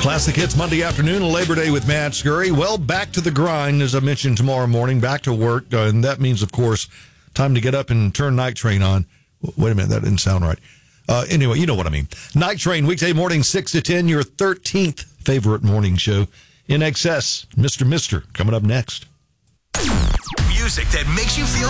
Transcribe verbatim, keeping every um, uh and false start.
Classic Hits Monday afternoon, Labor Day with Matt Scurry. Well, back to the grind, as I mentioned, tomorrow morning, back to work. Uh, and that means, of course, time to get up and turn Night Train on. Wait a minute, that didn't sound right. Uh, anyway, you know what I mean. Night Train, weekday morning, six to ten, your thirteenth favorite morning show. In Excess, Mister Mister, coming up next. Music that makes you feel